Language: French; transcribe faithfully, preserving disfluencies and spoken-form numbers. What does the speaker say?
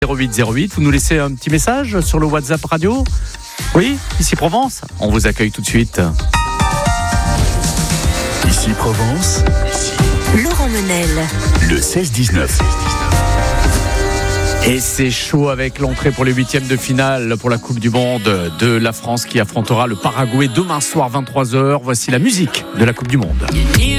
zéro huit zéro huit, vous nous laissez un petit message sur le WhatsApp radio. Oui, ici Provence, on vous accueille tout de suite. Ici Provence, Laurent Menel, le seize dix-neuf. Et c'est chaud avec l'entrée pour les huitièmes de finale pour la Coupe du Monde de la France qui affrontera le Paraguay demain soir vingt-trois heures. Voici la musique de la Coupe du Monde.